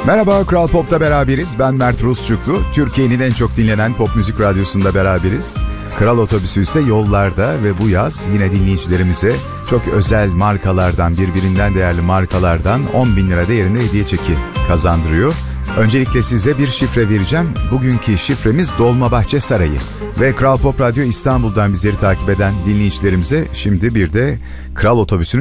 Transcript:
Merhaba, Kral Pop'ta beraberiz. Ben Mert Rusçuklu. Türkiye'nin en çok dinlenen pop müzik radyosunda beraberiz. Kral Otobüsü ise yollarda ve bu yaz yine dinleyicilerimize çok özel markalardan, birbirinden değerli markalardan 10.000 lira değerinde hediye çeki kazandırıyor. Öncelikle size bir şifre vereceğim. Bugünkü şifremiz Dolmabahçe Sarayı. Ve Kral Pop Radyo İstanbul'dan bizleri takip eden dinleyicilerimize şimdi bir de Kral Otobüsü'nün